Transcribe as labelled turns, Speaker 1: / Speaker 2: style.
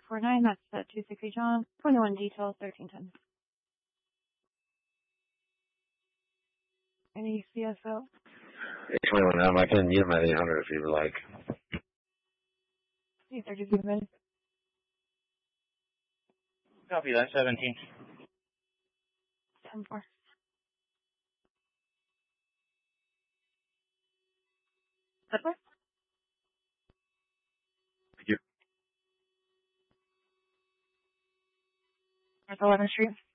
Speaker 1: 449, that's at 260 John. 21 details, 1310. Any CSO?
Speaker 2: 821 I can use my 800 if you would like.
Speaker 1: 832 minutes.
Speaker 3: Copy that, 17.
Speaker 1: 10-4. That's right.
Speaker 2: Thank you.
Speaker 1: North 11th Street.